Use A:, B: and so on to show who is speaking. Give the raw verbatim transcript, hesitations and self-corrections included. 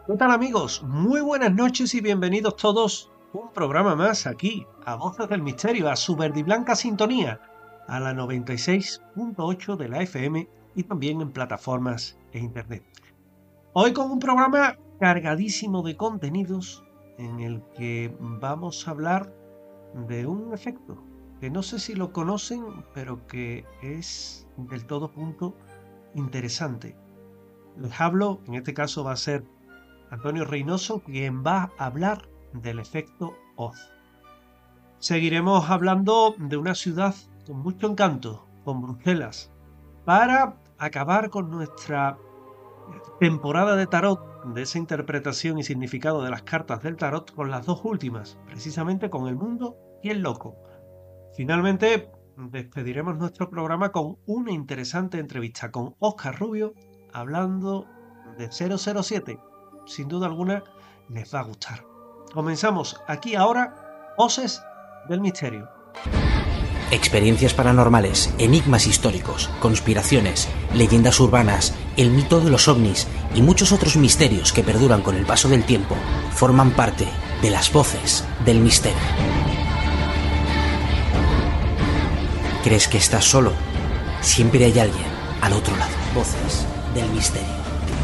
A: ¿Qué tal, amigos? Muy buenas noches y bienvenidos todos a un programa más aquí, a Voces del Misterio, a su verde y blanca sintonía, a la noventa y seis punto ocho de la F M y también en plataformas e internet. Hoy con un programa cargadísimo de contenidos en el que vamos a hablar de un efecto que no sé si lo conocen, pero que es del todo punto interesante. Les hablo, en este caso va a ser Antonio Reynoso, quien va a hablar del efecto Oz. Seguiremos hablando de una ciudad con mucho encanto, con Bruselas, para acabar con nuestra temporada de tarot, de esa interpretación y significado de las cartas del tarot, con las dos últimas, precisamente con el mundo y el loco. Finalmente, despediremos nuestro programa con una interesante entrevista con Óscar Rubio, hablando de cero cero siete. Sin duda alguna les va a gustar. Comenzamos aquí ahora, Voces del Misterio.
B: Experiencias paranormales, enigmas históricos, conspiraciones, leyendas urbanas, el mito de los ovnis y muchos otros misterios que perduran con el paso del tiempo forman parte de las Voces del Misterio. ¿Crees que estás solo? Siempre hay alguien al otro lado. Voces del Misterio.